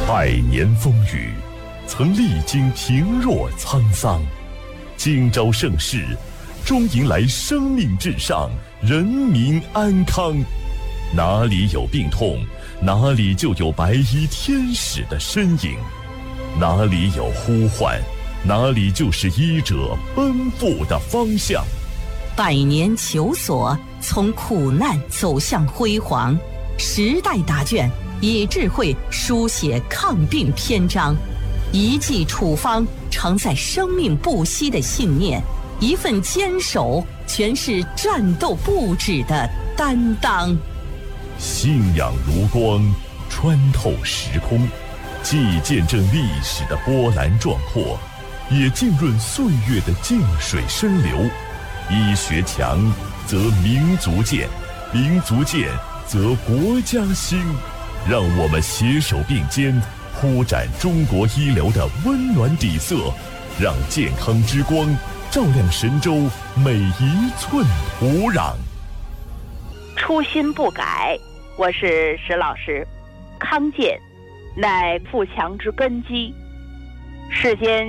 百年风雨，曾历经平若沧桑，今朝盛世，终迎来生命至上，人民安康。哪里有病痛，哪里就有白衣天使的身影；哪里有呼唤，哪里就是医者奔赴的方向。 百年求索，从苦难走向辉煌。时代答卷，以智慧书写抗病篇章。一剂处方，承载生命不息的信念；一份坚守，全是战斗不止的担当。 信仰如光，穿透时空，既见证历史的波澜壮阔，也浸润岁月的静水深流。医学强，则民族健；民族健，则国家兴。让我们携手并肩，铺展中国医疗的温暖底色，让健康之光照亮神州每一寸土壤。 初心不改，我是石老师。康健乃富强之根基，世间